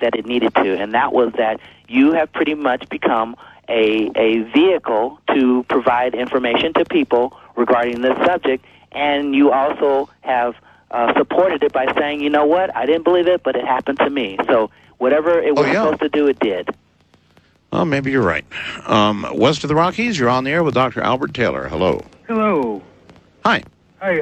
that it needed to, and that was that you have pretty much become a vehicle to provide information to people regarding this subject, and you also have supported it by saying, you know what, I didn't believe it, but it happened to me. So whatever it was supposed to do, it did. Well, maybe you're right. West of the Rockies, you're on the air with Dr. Albert Taylor. Hello. Hello. Hi. Hi,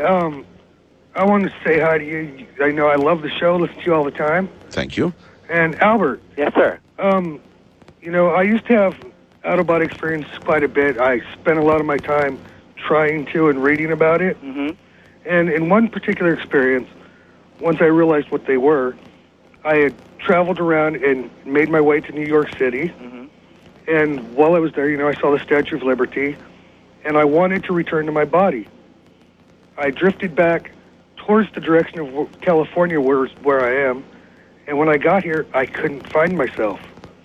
I wanted to say hi to you. I know I love the show, listen to you all the time. Thank you. And Albert. Yes, sir. You know, I used to have out-of-body experience quite a bit. I spent a lot of my time trying to and reading about it. Mm-hmm. And in one particular experience, once I realized what they were, I had traveled around and made my way to New York City. Mm-hmm. And while I was there, you know, I saw the Statue of Liberty, and I wanted to return to my body. I drifted back towards the direction of California, where I am, and when I got here, I couldn't find myself.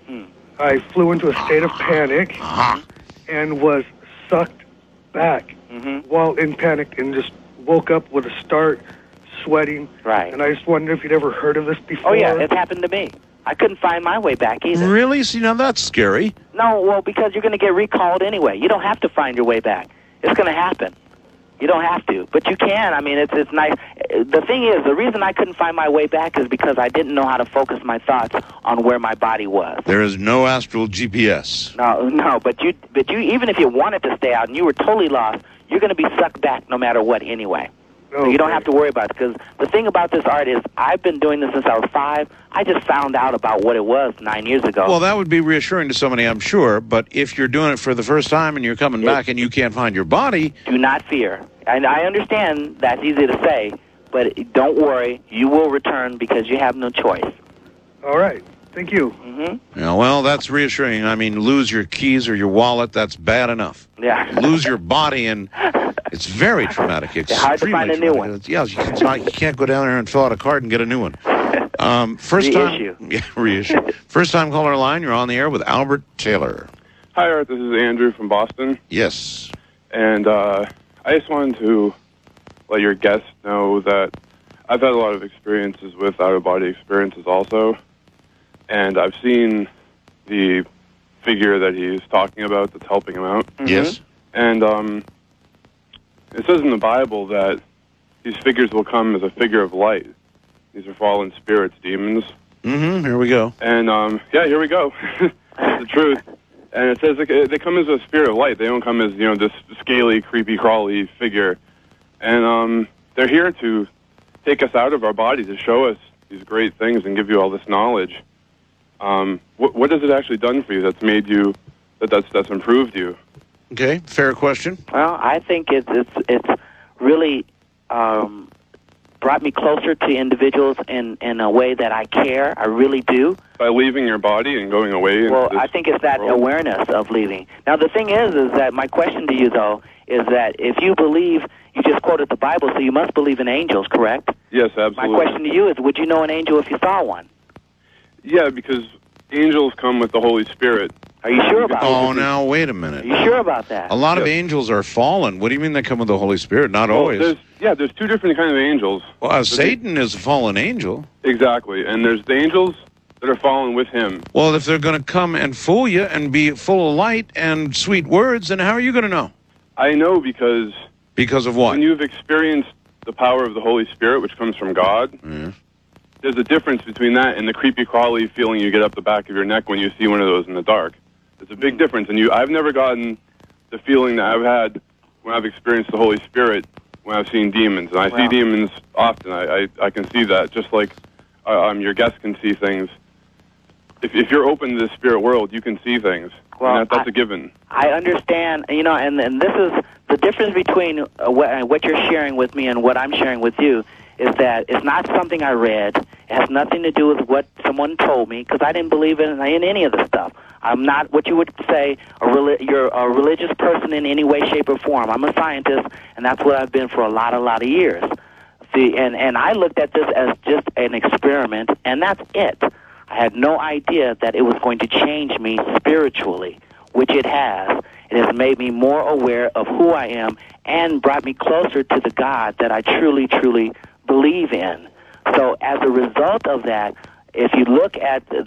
I flew into a state of panic and was sucked back while in panic, and just woke up with a start, sweating. Right. And I just wondered if you'd ever heard of this before. Oh, yeah, it happened to me. I couldn't find my way back either. Really? See, now that's scary. No, well, because you're going to get recalled anyway. You don't have to find your way back. It's going to happen. You don't have to, but you can. I mean, it's nice. The thing is, the reason I couldn't find my way back is because I didn't know how to focus my thoughts on where my body was. There is no astral GPS. No, but you even if you wanted to stay out and you were totally lost, you're going to be sucked back no matter what anyway. Okay. So you don't have to worry about it, because the thing about this art is I've been doing this since I was 5. I just found out about what it was 9 years ago. Well, that would be reassuring to somebody, I'm sure, but if you're doing it for the first time and you're coming back and you can't find your body... Do not fear. And I understand that's easy to say, but don't worry, you will return because you have no choice. All right. Thank you. Mm-hmm. Yeah, well, that's reassuring. I mean, lose your keys or your wallet, that's bad enough. Yeah. Lose your body, and it's very traumatic. It's hard to find a new one. Yeah, you can't go down there and fill out a card and get a new one. First Reissue. time, yeah, reissue. First time caller line, you're on the air with Albert Taylor. Hi, Art. This is Andrew from Boston. Yes. And I just wanted to let your guests know that I've had a lot of experiences with out-of-body experiences also. And I've seen the figure that he's talking about that's helping him out. Mm-hmm. Yes. And it says in the Bible that these figures will come as a figure of light. These are fallen spirits, demons. Mm-hmm. Here we go. And, yeah, here we go. That's the truth. And it says they come as a spirit of light. They don't come as, you know, this scaly, creepy, crawly figure. And they're here to take us out of our body, to show us these great things and give you all this knowledge. What has it actually done for you that's made you, that's improved you? Okay, fair question. Well, I think it's really brought me closer to individuals in a way that I care. I really do. By leaving your body and going away? Well, I think it's that awareness of leaving. Now, the thing is that my question to you, though, is that if you believe, you just quoted the Bible, so you must believe in angels, correct? Yes, absolutely. My question to you is, would you know an angel if you saw one? Yeah, because angels come with the Holy Spirit. Are you sure about that? Oh, now, wait a minute. Are you sure about that? A lot of angels are fallen. What do you mean they come with the Holy Spirit? Not always. There's two different kinds of angels. Well, Satan is a fallen angel. Exactly, and there's the angels that are fallen with him. Well, if they're going to come and fool you and be full of light and sweet words, then how are you going to know? I know because... Because of what? When you've experienced the power of the Holy Spirit, which comes from God, there's a difference between that and the creepy crawly feeling you get up the back of your neck when you see one of those in the dark. There's a big difference, and I've never gotten the feeling that I've had when I've experienced the Holy Spirit when I've seen demons. And I see demons often. I can see that, just like your guests can see things. If you're open to the spirit world, you can see things. Well, and that's a given. I understand, you know, and this is the difference between what you're sharing with me and what I'm sharing with you, is that it's not something I read. It has nothing to do with what someone told me, because I didn't believe in any of this stuff. I'm not what you would say you're a religious person in any way, shape, or form. I'm a scientist, and that's what I've been for a lot of years. See, and I looked at this as just an experiment, and that's it. I had no idea that it was going to change me spiritually, which it has. It has made me more aware of who I am and brought me closer to the God that I truly, truly believe in. So as a result of that, if you look at